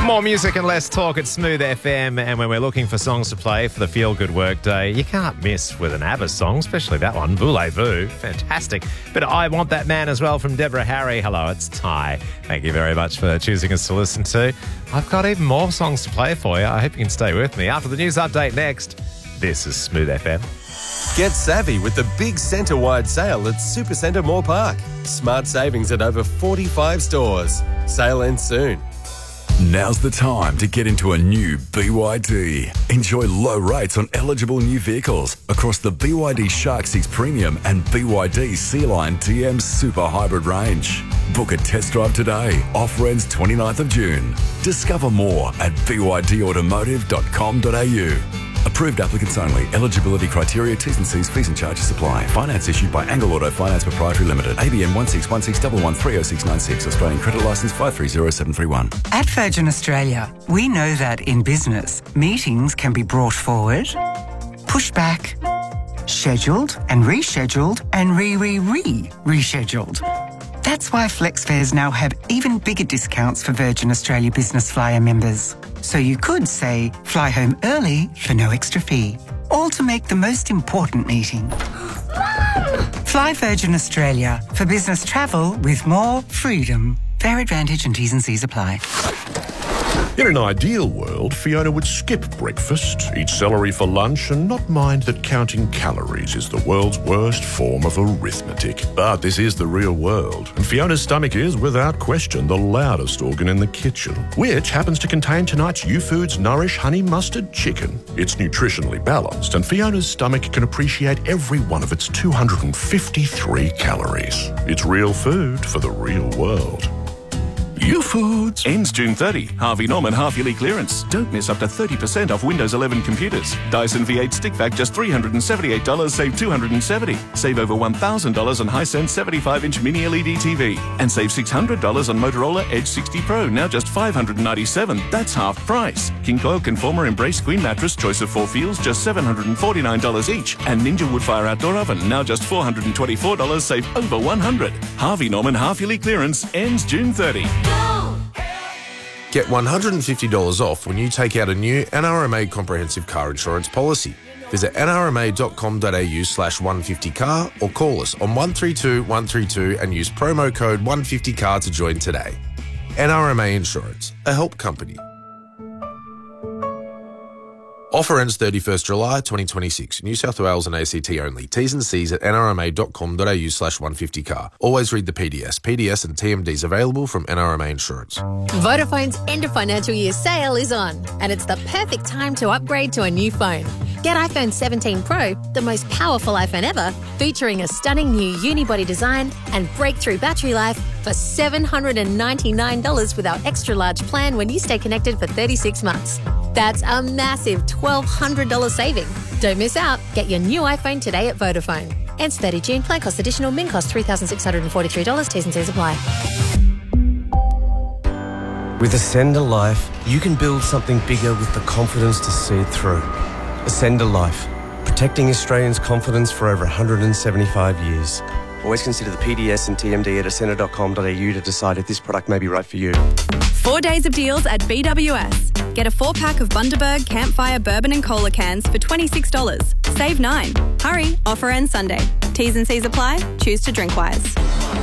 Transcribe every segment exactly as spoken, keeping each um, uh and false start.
More music and less talk at Smooth F M, and when we're looking for songs to play for the feel-good work day, you can't miss with an ABBA song, especially that one, Voulez-Vous. Fantastic. But I Want That Man as well from Deborah Harry. Hello, it's Ty. Thank you very much for choosing us to listen to. I've got even more songs to play for you. I hope you can stay with me. After the news update next, this is Smooth F M. Get savvy with the big centre-wide sale at Supercentre Moore Park. Smart savings at over forty-five stores. Sale ends soon. Now's the time to get into a new B Y D. Enjoy low rates on eligible new vehicles across the B Y D Shark six Premium and B Y D Sea Line D M Super Hybrid range. Book a test drive today. Offer ends twenty-ninth of June. Discover more at b y d automotive dot com dot a u. Approved applicants only. Eligibility criteria, T's and C's, fees and charges apply. Finance issued by Angle Auto Finance Proprietary Limited. A B N one six one six one one three oh six nine six. Australian credit licence five three zero seven three one. At Virgin Australia, we know that in business, meetings can be brought forward, pushed back, scheduled and rescheduled and re-re-re-rescheduled. That's why FlexFares now have even bigger discounts for Virgin Australia Business Flyer members. So you could say, fly home early for no extra fee. All to make the most important meeting. Fly Virgin Australia for business travel with more freedom. Fair advantage and T's and C's apply. In an ideal world, Fiona would skip breakfast, eat celery for lunch, and not mind that counting calories is the world's worst form of arithmetic. But this is the real world, and Fiona's stomach is, without question, the loudest organ in the kitchen, which happens to contain tonight's U-Foods Nourish Honey Mustard Chicken. It's nutritionally balanced, and Fiona's stomach can appreciate every one of its two hundred fifty-three calories. It's real food for the real world. U-Foods. Ends June thirtieth. Harvey Norman half-yearly clearance. Don't miss up to thirty percent off Windows eleven computers. Dyson V eight Stick Vac just three hundred seventy-eight dollars, save two hundred seventy dollars. Save over one thousand dollars on Hisense seventy-five inch Mini L E D T V. And save six hundred dollars on Motorola Edge sixty Pro, now just five hundred ninety-seven dollars. That's half price. King Coil Conformer Embrace Queen Mattress, choice of four feels, just seven hundred forty-nine dollars each. And Ninja Woodfire Outdoor Oven, now just four hundred twenty-four dollars, save over one hundred dollars. Harvey Norman half-yearly clearance ends June thirtieth. Get one hundred fifty dollars off when you take out a new N R M A comprehensive car insurance policy. Visit n r m a dot com dot a u slash one fifty car or call us on one three two one three two and use promo code one fifty car to join today. N R M A Insurance, a help company. Offer ends thirty-first July twenty twenty-six. New South Wales and A C T only. T's and C's at n r m a dot com dot a u slash one fifty car. Always read the P D S. P D S and T M Ds available from N R M A Insurance. Vodafone's end of financial year sale is on, and it's the perfect time to upgrade to a new phone. Get iPhone seventeen Pro, the most powerful iPhone ever, featuring a stunning new unibody design and breakthrough battery life for seven hundred ninety-nine dollars with our extra large plan when you stay connected for thirty-six months. That's a massive twelve hundred dollars saving. Don't miss out. Get your new iPhone today at Vodafone. Ends thirtieth June. Plan cost additional. Min cost three thousand six hundred forty-three dollars. T's and C's apply. With Ascend Life, you can build something bigger with the confidence to see it through. Ascend Life, protecting Australians' confidence for over one hundred seventy-five years. Always consider the P D S and T M D at ascender dot com dot a u to decide if this product may be right for you. Four days of deals at B W S. Get a four-pack of Bundaberg Campfire Bourbon and Cola cans for twenty-six dollars. Save nine. Hurry, offer ends Sunday. T's and C's apply. Choose to drink wise.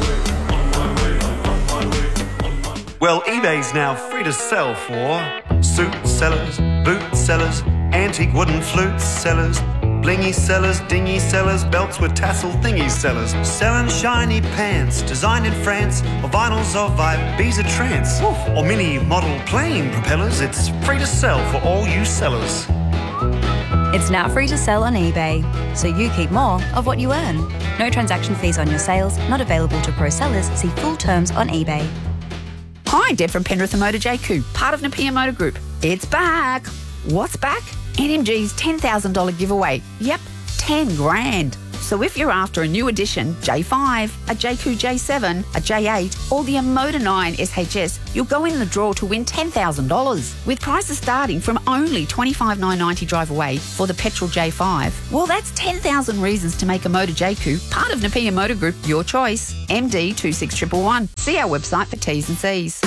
Well, eBay's now free to sell for suit sellers, boot sellers, antique wooden flute sellers, blingy sellers, dingy sellers, belts with tassel thingy sellers, selling shiny pants designed in France, or vinyls of Ibiza trance, or mini model plane propellers. It's free to sell for all you sellers. It's now free to sell on eBay, so you keep more of what you earn. No transaction fees on your sales, not available to pro sellers. See full terms on eBay. Hi, Deb from Penrith and Motor J Q, part of Napier Motor Group. It's back. What's back? N M G's ten thousand dollars giveaway. Yep, ten grand. So if you're after a new edition, J five, a J Q J seven, a J eight, or the Emoda nine S H S, you'll go in the draw to win ten thousand dollars. With prices starting from only twenty-five thousand nine hundred ninety dollars drive away for the petrol J five. Well, that's ten thousand reasons to make a Motor J Q part of Napier Motor Group your choice. M D two six one one one. See our website for T's and C's.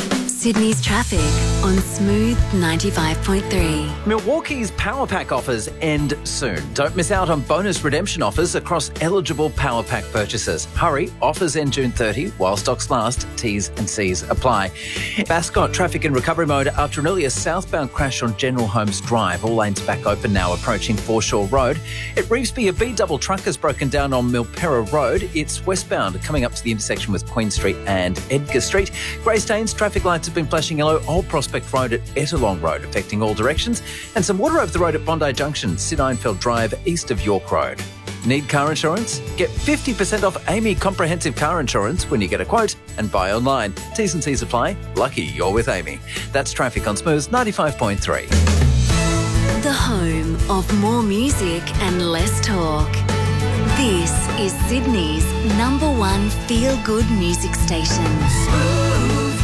Sydney's traffic on Smooth ninety-five point three. Milwaukee's Power Pack offers end soon. Don't miss out on bonus redemption offers across eligible Power Pack purchases. Hurry, offers end June thirtieth while stocks last. T's and C's apply. Bascott, traffic in recovery mode after an earlier southbound crash on General Holmes Drive. All lanes back open now approaching Foreshore Road. At Revesby, a B-double truck has broken down on Milperra Road. It's westbound coming up to the intersection with Queen Street and Edgar Street. Greystanes, traffic lights have been flashing yellow. Old Prospect Road at Ettalong Road affecting all directions. And some water over the road at Bondi Junction, Sid Einfeld Drive east of York Road. Need car insurance? Get fifty percent off Amy Comprehensive Car Insurance when you get a quote and buy online. T's and C's apply. Lucky you're with Amy. That's traffic on Smooth ninety-five point three. The home of more music and less talk. This is Sydney's number one feel-good music station. Smooth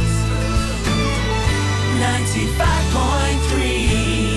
ninety-five point three.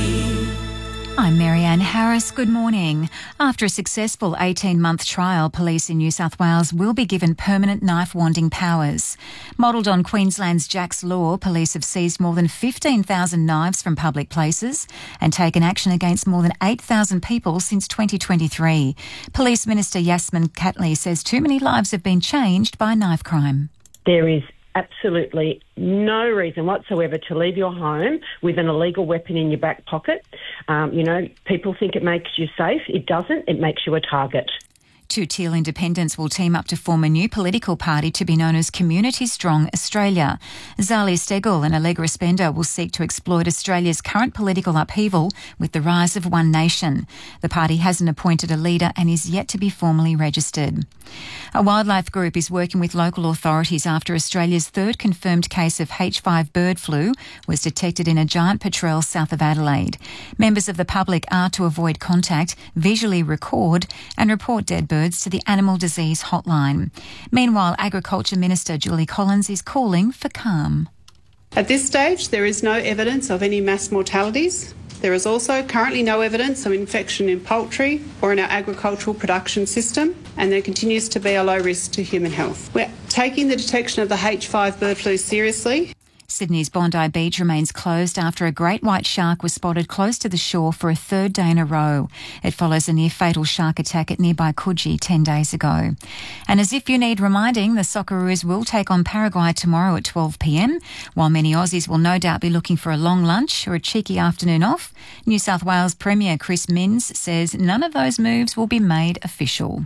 I'm Marianne Harris. Good morning. After a successful eighteen-month trial, police in New South Wales will be given permanent knife-wanding powers. Modelled on Queensland's Jack's Law, police have seized more than fifteen thousand knives from public places and taken action against more than eight thousand people since twenty twenty-three. Police Minister Yasmin Catley says too many lives have been changed by knife crime. There is absolutely no reason whatsoever to leave your home with an illegal weapon in your back pocket. Um, you know, people think it makes you safe. It doesn't. It makes you a target. Two Teal independents will team up to form a new political party to be known as Community Strong Australia. Zali Steggall and Allegra Spender will seek to exploit Australia's current political upheaval with the rise of One Nation. The party hasn't appointed a leader and is yet to be formally registered. A wildlife group is working with local authorities after Australia's third confirmed case of H five bird flu was detected in a giant petrel south of Adelaide. Members of the public are to avoid contact, visually record and report dead birds to the Animal Disease Hotline. Meanwhile, Agriculture Minister Julie Collins is calling for calm. At this stage, there is no evidence of any mass mortalities. There is also currently no evidence of infection in poultry or in our agricultural production system, and there continues to be a low risk to human health. We're taking the detection of the H five bird flu seriously. Sydney's Bondi Beach remains closed after a great white shark was spotted close to the shore for a third day in a row. It follows a near-fatal shark attack at nearby Coogee ten days ago. And as if you need reminding, the Socceroos will take on Paraguay tomorrow at twelve p m, while many Aussies will no doubt be looking for a long lunch or a cheeky afternoon off. New South Wales Premier Chris Minns says none of those moves will be made official.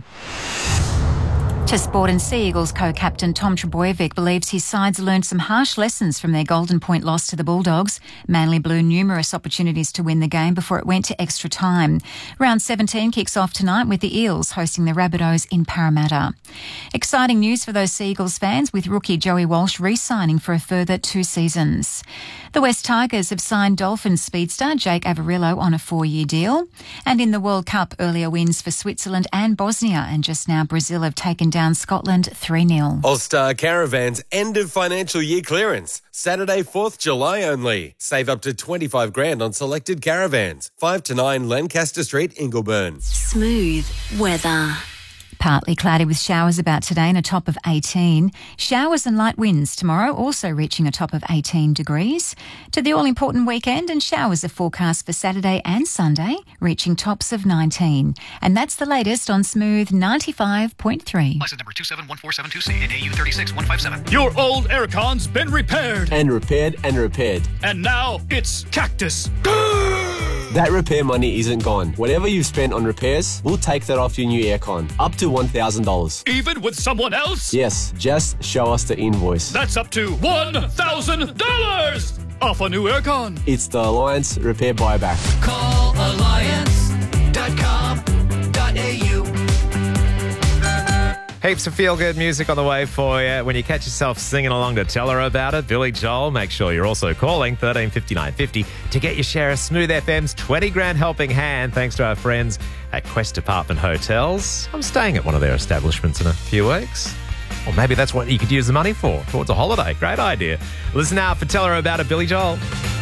To sport, and Sea Eagles co-captain Tom Trebojevic believes his sides learned some harsh lessons from their Golden Point loss to the Bulldogs. Manly blew numerous opportunities to win the game before it went to extra time. Round seventeen kicks off tonight with the Eels hosting the Rabbitohs in Parramatta. Exciting news for those Sea Eagles fans, with rookie Joey Walsh re-signing for a further two seasons. The West Tigers have signed Dolphins speedster Jake Averillo on a four-year deal. And in the World Cup, earlier wins for Switzerland and Bosnia, and just now Brazil have taken down Scotland three nil. All-Star Caravans end of financial year clearance. Saturday, fourth July only. Save up to twenty-five grand on selected caravans. five to nine Lancaster Street, Ingleburn. Smooth weather. Partly cloudy with showers about today and a top of eighteen. Showers and light winds tomorrow, also reaching a top of eighteen degrees. To the all-important weekend, and showers are forecast for Saturday and Sunday, reaching tops of nineteen. And that's the latest on Smooth ninety-five point three. License number two seven one four seven two C and A U three six one five seven. Your old aircon's been repaired. And repaired and repaired. And now it's Cactus. That repair money isn't gone. Whatever you've spent on repairs, we'll take that off your new aircon. Up to one thousand dollars. Even with someone else? Yes, just show us the invoice. That's up to one thousand dollars off a new aircon. It's the Alliance Repair Buyback. Call alliance dot com dot a u. Heaps of feel-good music on the way for you. When you catch yourself singing along to Tell Her About It, Billy Joel, make sure you're also calling thirteen fifty-nine fifty to get your share of Smooth F M's twenty grand helping hand, thanks to our friends at Quest Apartment Hotels. I'm staying at one of their establishments in a few weeks. Or maybe that's what you could use the money for, towards a holiday. Great idea. Listen out for Tell Her About It, Billy Joel.